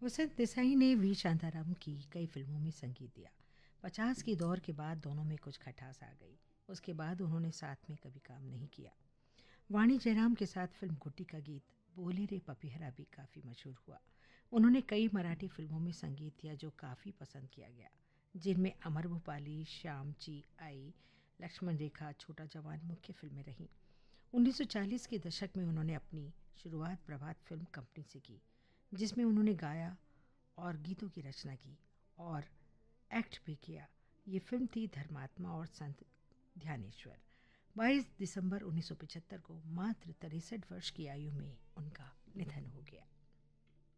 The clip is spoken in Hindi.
वसंत देसाई ने वी शांताराम की कई फिल्मों में संगीत दिया। 50 के दौर के बाद दोनों में कुछ खटास आ गई। उसके बाद उन्होंने साथ में कभी काम नहीं किया। वाणी जयराम के साथ फिल्म गुड्डी का गीत बोले रे पपीहरा भी काफ़ी मशहूर हुआ। उन्होंने कई मराठी फिल्मों में संगीत दिया जो काफ़ी पसंद किया गया, जिनमें अमर भूपाली, श्यामची आई, लक्ष्मण रेखा, छोटा जवान मुख्य फिल्में रहीं। 1940 के दशक में उन्होंने अपनी शुरुआत प्रभात फिल्म कंपनी से की, जिसमें उन्होंने गाया और गीतों की रचना की और एक्ट भी किया। ये फिल्म थी धर्मात्मा और संत ध्यानेश्वर। 22 दिसंबर 1975 को मात्र 63 वर्ष की आयु में उनका निधन हो गया।